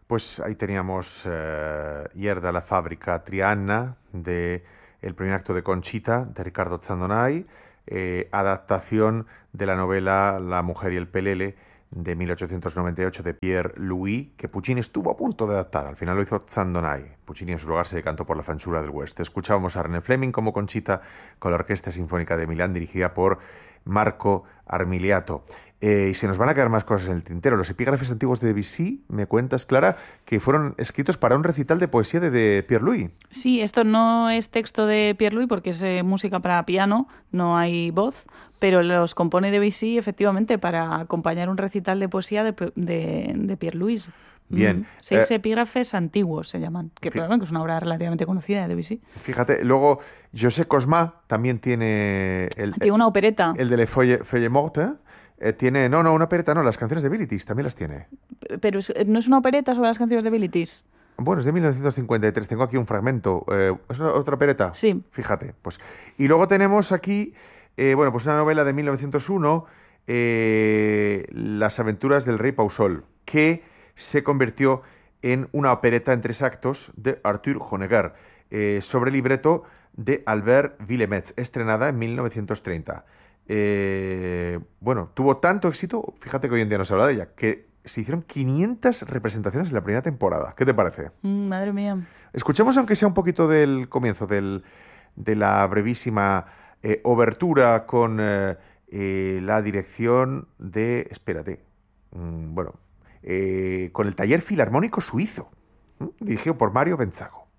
Pues ahí teníamos Yerda la fábrica Triana, de el primer acto de Conchita, de Ricardo Zandonai, adaptación de la novela La mujer y el pelele, de 1898, de Pierre Louis, que Puccini estuvo a punto de adaptar. Al final lo hizo Zandonai. Puccini en su lugar se decantó por La fanciulla del West. Escuchábamos a René Fleming como Conchita con la Orquesta Sinfónica de Milán, dirigida por Marco Armiliato. Y se nos van a quedar más cosas en el tintero. Los epígrafes antiguos de Debussy, me cuentas, Clara, que fueron escritos para un recital de poesía de Pierre Louis. Sí, esto no es texto de Pierre Louis porque es música para piano, no hay voz, pero los compone Debussy efectivamente para acompañar un recital de poesía de Pierre Louis. Bien. 6 epígrafes antiguos se llaman, que es una obra relativamente conocida de Debussy. Fíjate, luego José Cosma también tiene... Tiene una opereta. El de Le Feuille Morte. Tiene... No, una opereta no, las canciones de Bilitis también las tiene. Pero ¿no es una opereta sobre las canciones de Bilitis? Bueno, es de 1953, tengo aquí un fragmento. ¿Es otra opereta? Sí. Fíjate, pues. Y luego tenemos aquí, pues una novela de 1901, Las aventuras del rey Pausol, que se convirtió en una opereta en 3 actos de Arthur Honegger, sobre libreto de Albert Villemetz, estrenada en 1930. Tuvo tanto éxito, fíjate que hoy en día no se habla de ella, que se hicieron 500 representaciones en la primera temporada. ¿Qué te parece? Madre mía. Escuchemos aunque sea un poquito del comienzo, de la brevísima obertura con la dirección de... Espérate. Con el Taller Filarmónico Suizo, dirigido por Mario Benzago.